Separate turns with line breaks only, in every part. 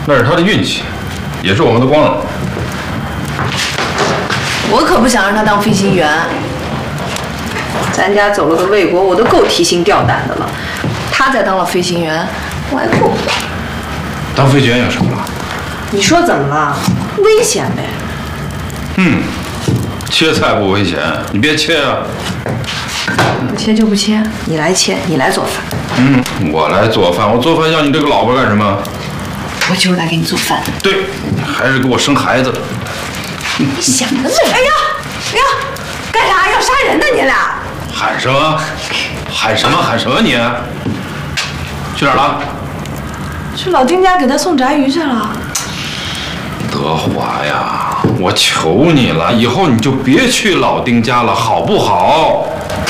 那是他的运气，也是我们的光荣。
我可不想让他当飞行员。咱家走了个魏国，我都够提心吊胆的了。他再当了飞行员，我还顾不了。
当飞行员有什么了？
你说怎么了？危险呗。
切菜不危险，你别切啊。
不切就不切，你来切，你来做饭。
我来做饭，我做饭要你这个老婆干什么？
我就来给你做饭。
对，还是给我生孩子。
你想得美！哎呀，干啥？要杀人呢？你俩
喊什么？喊什么你？去哪儿了？
去老丁家给他送炸鱼去了。
德华呀，我求你了，以后你就别去老丁家了，好不好？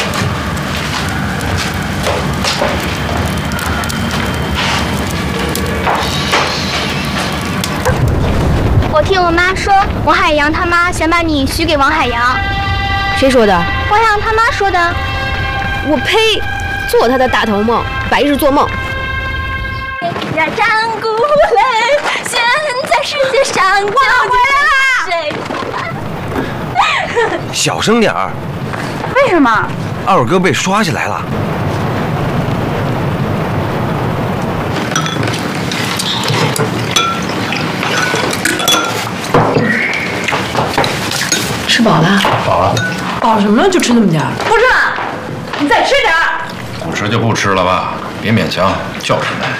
我听我妈说，王海洋他妈想把你许给王海洋。
谁说的？
王海洋他妈说的。
我呸！做他的大头梦，白日做梦。
呀，战鼓擂，现在世界上究竟是谁？
小声点儿。
为什么？
二哥被刷起来了。
吃饱了？
饱了。
饱什么了？就吃那么点儿？不吃了，你再吃点儿。
不吃就不吃了吧，别勉强，叫什么呀？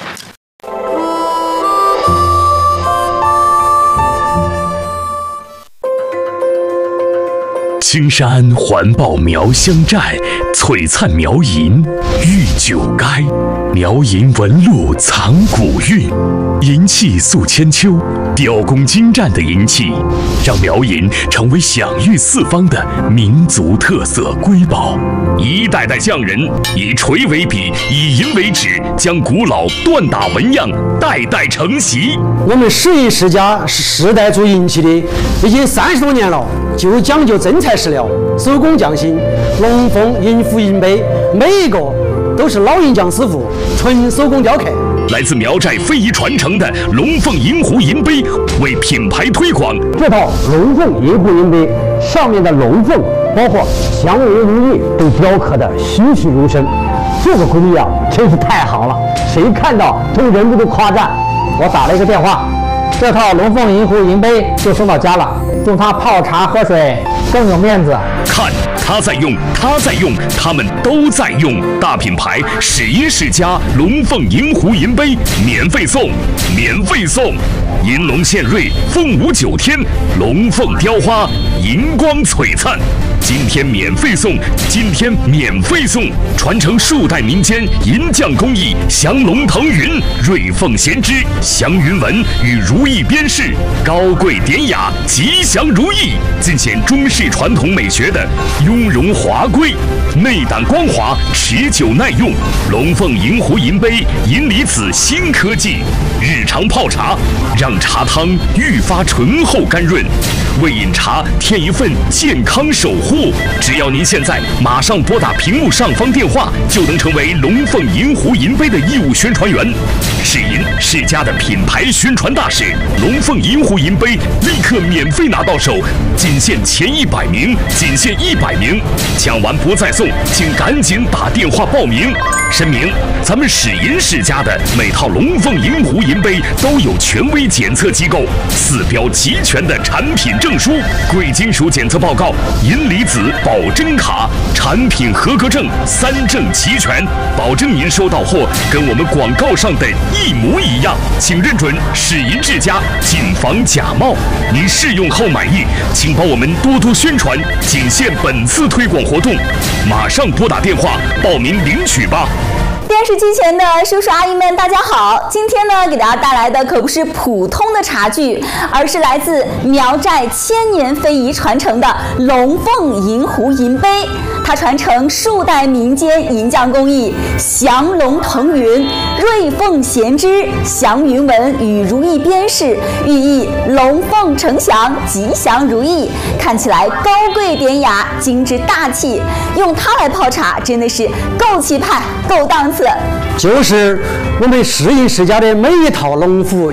青山环抱苗乡寨，璀璨苗银玉九垓。苗银纹路藏古韵，银器塑千秋，雕工精湛的银器，让苗银成为享誉四方的民族特色瑰宝。一代代匠人以锤为笔，以银为纸，将古老锻打纹样代代承袭。
我们石银世家是世代做银器的，已经30多年了，就讲究真材实料，手工匠心。龙凤银壶银杯，每一个都是老银匠师傅纯手工雕刻。
来自苗寨非遗传承的龙凤银壶银杯，为品牌推广。
这套龙凤银壶银杯上面的龙凤，包括祥云如意，都雕刻的栩栩如生。这个工艺啊，真是太好了，谁看到都忍不住夸赞。我打了一个电话，这套龙凤银壶银杯就送到家了，用它泡茶喝水更有面子。
看，他在用，他在用，他们都在用。大品牌史银世家龙凤银壶银杯免费送，免费送！银龙献瑞，凤舞9天，龙凤雕花，银光璀璨。今天免费送，今天免费送！传承数代民间银匠工艺，降龙腾云，瑞凤衔枝，祥云纹与如意边饰，高贵典雅，吉祥如意，尽显中式传统美学的雍容华贵，内胆光滑，持久耐用。龙凤银壶银杯，银离子新科技，日常泡茶，让茶汤愈发醇厚甘润，为饮茶添一份健康守护。只要您现在马上拨打屏幕上方电话，就能成为龙凤银壶银杯的义务宣传员。世银世家的品牌宣传大使，龙凤银壶银杯立刻免费拿到手，仅限前100名，仅限100名，抢完不再送，请赶紧打电话报名。声明：咱们史银世家的每套龙凤银壶银杯都有权威检测机构4标齐全的产品证书、贵金属检测报告、银离子保真卡、产品合格证3证齐全，保证您收到货跟我们广告上的一模一样。请认准史银世家，谨防假冒。您试用后满意，请帮我们多多宣传，仅限本次推广活动，马上拨打电话报名领取吧。
电视机前的叔叔阿姨们，大家好！今天呢，给大家带来的可不是普通的茶具，而是来自苗寨1000年非遗传承的龙凤银壶银杯。它传承数代民间银匠工艺，降龙腾云，瑞凤衔枝，祥云纹与如意边饰，寓意龙凤呈祥，吉祥如意，看起来高贵典雅，精致大气。用它来泡茶，真的是够气派，够档次。
就是我们世银世家的每一套龙凤